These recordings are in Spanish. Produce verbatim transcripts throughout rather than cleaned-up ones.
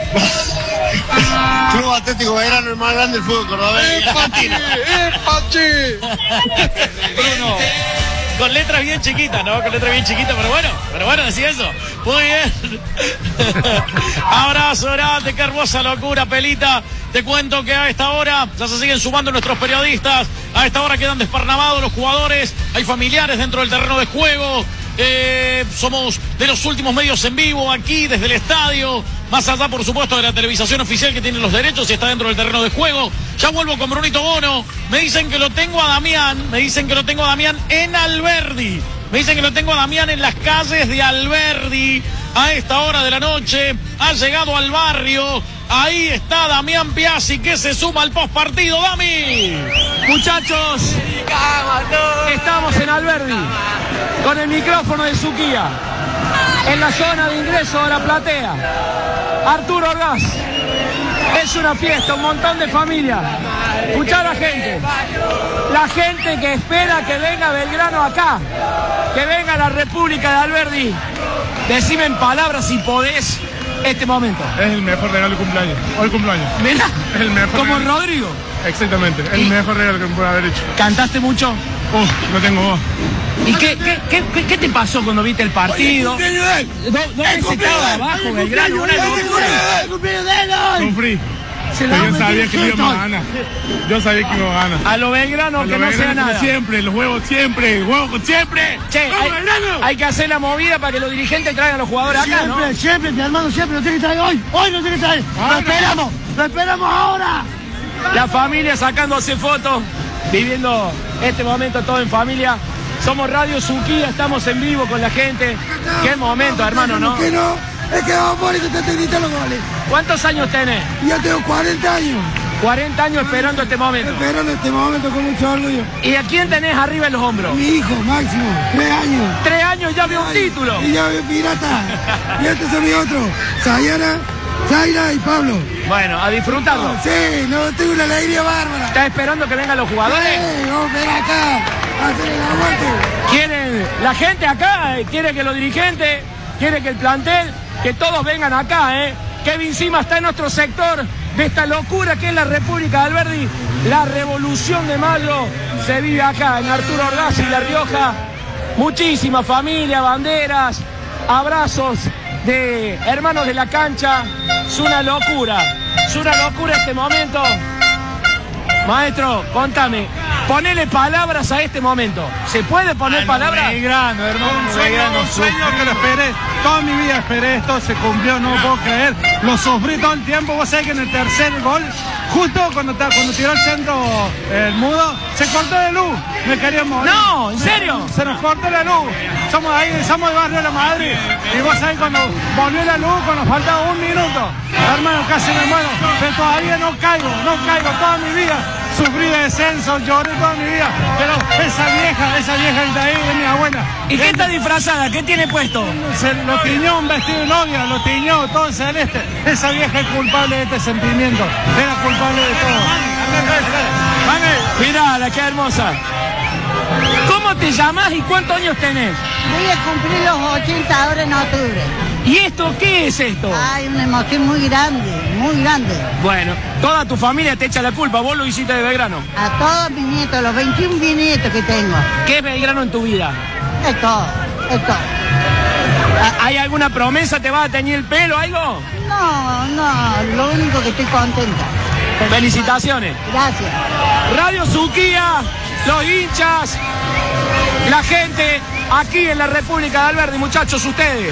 Club Atlético Belgrano, el más grande del fútbol cordobés. Bruno, con letras bien chiquitas, ¿no? Con letras bien chiquitas, pero bueno, pero bueno, decía eso. Muy bien. Abrazo grande, qué hermosa locura, Pelita. Te cuento que a esta hora ya se siguen sumando nuestros periodistas. A esta hora quedan desparnamados los jugadores. Hay familiares dentro del terreno de juego. Eh, somos de los últimos medios en vivo aquí desde el estadio, más allá por supuesto de la televisación oficial que tiene los derechos y está dentro del terreno de juego. Ya vuelvo con Brunito Bono. Me dicen que lo tengo a Damián, me dicen que lo tengo a Damián en Alberdi, me dicen que lo tengo a Damián en las calles de Alberdi a esta hora de la noche. Ha llegado al barrio. Ahí está Damián Piazzi que se suma al postpartido. Dami. Muchachos, estamos en Alberdi con el micrófono de Suquía en la zona de ingreso de la platea. Arturo Orgaz, es una fiesta, un montón de familia. Escuchá a la gente, la gente que espera que venga Belgrano acá, que venga a la República de Alberdi. Decime en palabras si podés este momento. Es el mejor regalo de cumpleaños. Hoy cumpleaños. Mirá, es el mejor como regalo. Rodrigo. Exactamente, el mejor regalo que me puede haber hecho. ¿Cantaste mucho? Uh, no tengo voz. ¿Y qué, qué, qué, qué te pasó cuando viste el partido? Oye, el ¿Dónde se estaba abajo, Belgrano? Una locura. ¡El cumpleaños de él! Sufrí. Se Pero la yo metí sabía que el íbamos a ganar. Yo sabía que íbamos a ganar. A los belgranos que Los no sea Belgrano como nada. siempre, los huevos siempre, huevos con siempre. Che, ¡Vamos, hay, Belgrano! hay que hacer la movida para que los dirigentes traigan a los jugadores acá, ¿no? Siempre, siempre, mi hermano, siempre lo tiene que traer hoy. Hoy lo tiene que traer. Lo esperamos, lo esperamos ahora. La familia sacándose fotos, viviendo este momento todo en familia. Somos Radio Suquía, estamos en vivo con la gente. Qué momento, hermano, ¿no? Que no, es que vamos por eso te gritan los goles. ¿Cuántos años tenés? Yo tengo cuarenta años. cuarenta años esperando este momento. Esperando este momento con mucho orgullo. ¿Y a quién tenés arriba en los hombros? Mi hijo, Máximo, tres años. Tres años ya vio un título. Y ya veo pirata. Y este es mi otro, Sayana, Zaira y Pablo. Bueno, a disfrutarlo. Sí, no, tengo una alegría bárbara. ¿Estás esperando que vengan los jugadores? Sí, vamos a ver acá, a hacer el aguante. Quieren, la gente acá, eh, quiere que los dirigentes, quiere que el plantel, que todos vengan acá, ¿eh? Kevin Sima está en nuestro sector de esta locura que es la República de Alberdi. La revolución de mayo se vive acá, en Arturo Orgaz y La Rioja. Muchísima familia, banderas, abrazos de hermanos de la cancha. Es una locura, es una locura este momento. Maestro, contame, ponele palabras a este momento. ¿Se puede poner Ay, palabras? Belgrano, hermano. Un sueño, un sueño que lo esperé. Toda mi vida esperé esto, se cumplió, no lo puedo creer. Lo sufrí todo el tiempo. Vos sabés que en el tercer gol, justo cuando, cuando tiró el centro el mudo, se cortó la luz. Me quería morir. No, ¿en serio? Se nos cortó la luz. Somos ahí, somos del barrio de la Madrid. Y vos sabés cuando volvió la luz, cuando nos faltaba un minuto. Hermano, casi me muero. Pero todavía no caigo, no caigo toda mi vida. Sufrí de descenso, lloré toda mi vida. Pero esa vieja, esa vieja que está ahí es mi abuela. ¿Y qué está disfrazada? ¿Qué tiene puesto? Se lo tiñó un vestido de novia, lo tiñó todo en celeste. Esa vieja es culpable de este sentimiento. Era culpable de todo. Mirá, qué hermosa. ¿Cómo te llamas y cuántos años tenés? Voy a cumplir los ochenta ahora en octubre. ¿Y esto qué es esto? Hay una emoción muy grande, muy grande. Bueno, toda tu familia te echa la culpa, vos lo hiciste de Belgrano. A todos mis nietos, los veintiún bisnietos que tengo. ¿Qué es Belgrano en tu vida? Es todo, es todo. ¿Hay alguna promesa? ¿Te vas a teñir el pelo, algo? No, no, lo único que estoy contenta. Felicitaciones. Gracias. Radio Suquía, los hinchas, la gente aquí en la República de Alberdi, muchachos, ustedes.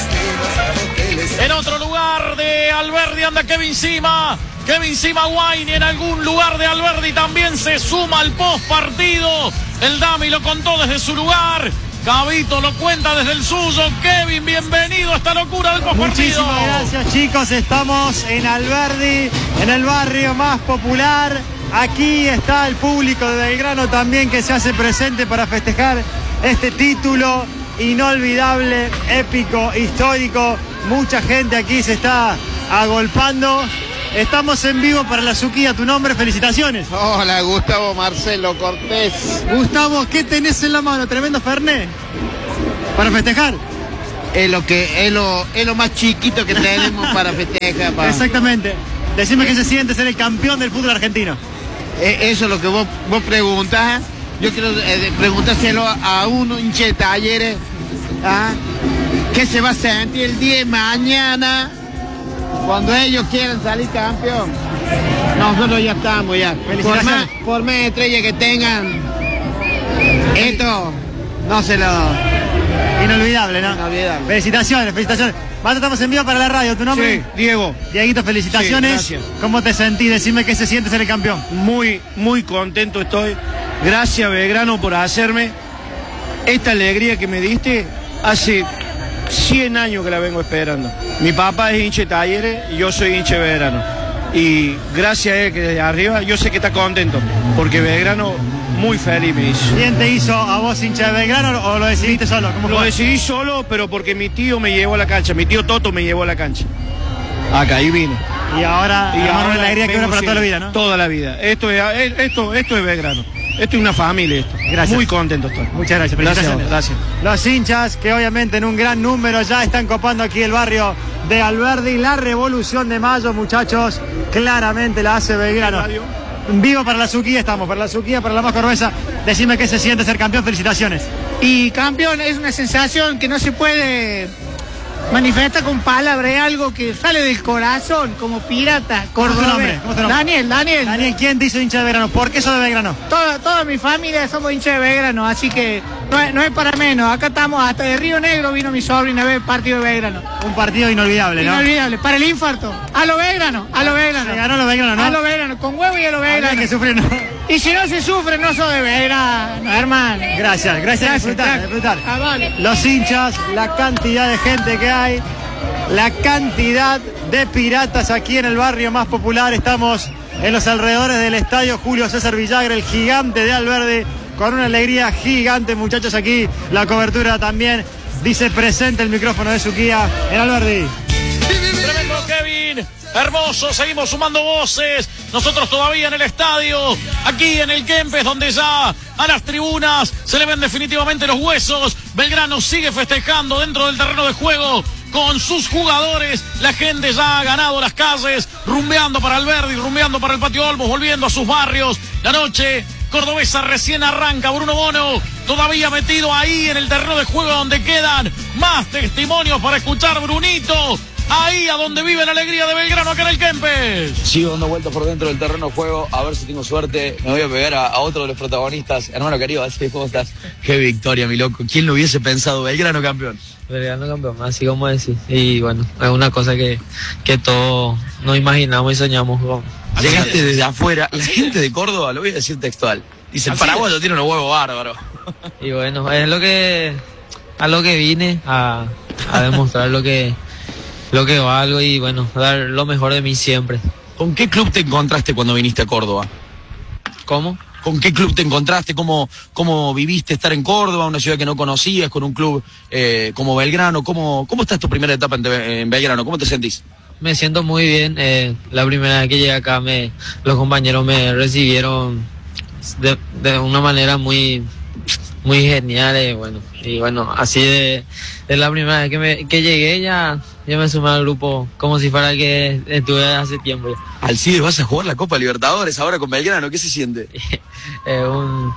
En otro lugar de Alberdi anda Kevin Sima. Kevin Sima Wine en algún lugar de Alberdi también se suma al post partido. El Dami lo contó desde su lugar. Gabito lo cuenta desde el suyo. Kevin, bienvenido a esta locura del post partido. Muchísimas gracias, chicos. Estamos en Alberdi, en el barrio más popular. Aquí está el público de Belgrano también que se hace presente para festejar este título inolvidable, épico, histórico. Mucha gente aquí se está agolpando. Estamos en vivo para la Suquía. ¿Tu nombre? Felicitaciones. Hola, Gustavo Marcelo Cortés. Gustavo, ¿qué tenés en la mano? ¿Tremendo Fernet? ¿Para festejar? es lo que es lo, es lo más chiquito que tenemos para festejar. Para... Exactamente. Decime qué se siente ser el campeón del fútbol argentino. Eh, eso es lo que vos, vos preguntás. Yo quiero eh, preguntárselo a uno hincha de Talleres. ¿Ah? ¿Qué se va a sentir el día de mañana cuando ellos quieran salir campeón? Nosotros ya estamos ya. Por más, por más estrellas que tengan, esto no se lo... Inolvidable, ¿no? Inolvidable. Felicitaciones, felicitaciones. Mato, estamos en vivo para la radio. ¿Tu nombre? Sí, Diego. Dieguito, felicitaciones. Sí, gracias. ¿Cómo te sentís? Decime qué se siente ser el campeón. Muy, muy contento estoy. Gracias, Belgrano, por hacerme esta alegría que me diste. Hace cien años que la vengo esperando. Mi papá es hincha de Talleres y yo soy hincha de Belgrano. Y gracias a él que desde arriba, yo sé que está contento, porque Belgrano muy feliz me hizo. ¿Quién te hizo a vos hincha de Belgrano o lo decidiste solo? ¿Cómo Lo fue? decidí solo, pero porque mi tío me llevó a la cancha, mi tío Toto me llevó a la cancha. Acá, ahí vine. Y ahora, Y ahora ahora la alegría que vengo dura para toda la siempre, vida, ¿no? Toda la vida. Esto es, esto, esto es Belgrano. Esto es una familia esto. Gracias. Muy contento estoy. Muchas gracias. Gracias, Felicitaciones. gracias. Los hinchas que obviamente en un gran número ya están copando aquí el barrio de Alberdi. La revolución de mayo, muchachos, claramente la hace Belgrano. Vivo para la Suquía estamos, para la Suquía, para la más Corvesa. Decime qué se siente ser campeón, felicitaciones. Y campeón es una sensación que no se puede manifestar con palabras, es algo que sale del corazón, como pirata, ¿Cómo es tu cordobés. nombre? ¿Cómo es tu nombre? Daniel, Daniel. Daniel, ¿quién te hizo hincha de Belgrano? ¿Por qué sos de Belgrano? Toda, toda mi familia somos hinchas de Belgrano, así que no es, no es para menos. Acá estamos, hasta de Río Negro vino mi sobrina a ver el partido de Belgrano. Un partido inolvidable, ¿no? Inolvidable, para el infarto. A lo Belgrano, a lo Belgrano. Se ganó lo Belgrano, ¿no? A lo Belgrano, con huevo y a lo Belgrano. Había que sufrir, ¿no? Y si no se sufre, no sos de Belgrano, hermano. Gracias, gracias, a disfrutar, a crack. disfrutar. Ah, vale. Los hinchas, la cantidad de gente que hay, la cantidad de piratas aquí en el barrio más popular. Estamos en los alrededores del estadio Julio César Villagra, el gigante de Alberdi, con una alegría gigante, muchachos. Aquí la cobertura también dice presente el micrófono de Suquía en Alberdi. Tremendo Kevin, hermoso, seguimos sumando voces, nosotros todavía en el estadio, aquí en el Kempes, donde ya a las tribunas se le ven definitivamente los huesos. Belgrano sigue festejando dentro del terreno de juego con sus jugadores, la gente ya ha ganado las calles, rumbeando para Alberdi, rumbeando para el Patio Olmos, volviendo a sus barrios. La noche cordobesa recién arranca. Bruno Bono todavía metido ahí en el terreno de juego, donde quedan más testimonios para escuchar. Brunito, ahí a donde vive la alegría de Belgrano, acá en el Kempes. Sigo dando vueltas por dentro del terreno de juego, a ver si tengo suerte. Me voy a pegar a, a otro de los protagonistas. Hermano querido, así ¿cómo estás? Qué victoria, mi loco. ¿Quién lo hubiese pensado? Belgrano campeón. Belgrano campeón, así como decís. Y bueno, es una cosa que, que todos nos imaginamos y soñamos con. Llegaste desde afuera. La gente de Córdoba, lo voy a decir textual, dice, el paraguayo tiene unos huevos bárbaros. Y bueno, es lo que a lo que vine, a, a demostrar lo que lo que valgo y bueno, dar lo mejor de mí siempre. ¿Con qué club te encontraste cuando viniste a Córdoba? ¿Cómo? ¿Con qué club te encontraste? ¿Cómo, cómo viviste estar en Córdoba, una ciudad que no conocías, con un club eh, como Belgrano? ¿Cómo, ¿Cómo está tu primera etapa en, en Belgrano? ¿Cómo te sentís? Me siento muy bien. Eh, la primera vez que llegué acá, me, los compañeros me recibieron de, de una manera muy, muy genial. Eh, bueno, y bueno, así de, de la primera vez que, me, que llegué ya, ya me sumé al grupo como si fuera que estuve hace tiempo. Alcides, vas a jugar la Copa Libertadores ahora con Belgrano, ¿qué se siente? eh, un,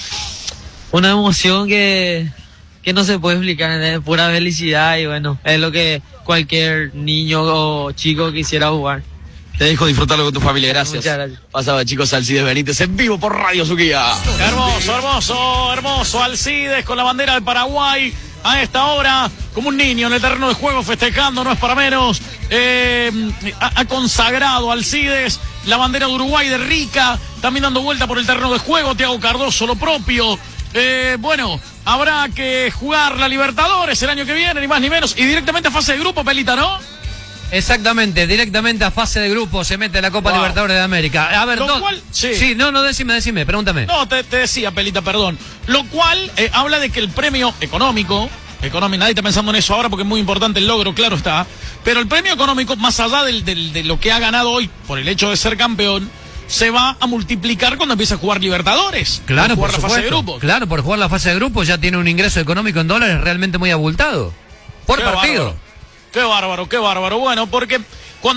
una emoción que, que no se puede explicar, es pura felicidad y bueno, es lo que cualquier niño o chico quisiera jugar. Te dejo disfrutarlo con tu familia, gracias. Muchas gracias. Pasaba, chicos, Alcides Benítez en vivo por Radio Suquía. Hermoso, hermoso, hermoso. Alcides con la bandera de Paraguay a esta hora, como un niño en el terreno de juego festejando, no es para menos. Eh, ha, ha consagrado Alcides la bandera de Uruguay de Rica, también dando vuelta por el terreno de juego. Thiago Cardoso lo propio. Eh, bueno, habrá que jugar la Libertadores el año que viene, ni más ni menos, y directamente a fase de grupo, Pelita, ¿no? Exactamente, directamente a fase de grupo se mete la Copa wow. Libertadores de América. A ver, Lo no, cual, sí. sí, no, no, decime, decime, pregúntame. No, te, te decía, Pelita, perdón. Lo cual eh, habla de que el premio económico, económico, nadie está pensando en eso ahora porque es muy importante el logro, claro está, pero el premio económico, más allá del, del, de lo que ha ganado hoy por el hecho de ser campeón, se va a multiplicar cuando empiece a jugar Libertadores. Claro, jugar por la supuesto. fase de grupos. Claro, por jugar la fase de grupos ya tiene un ingreso económico en dólares realmente muy abultado. por Qué partido. Bárbaro. Qué bárbaro, qué bárbaro. Bueno, porque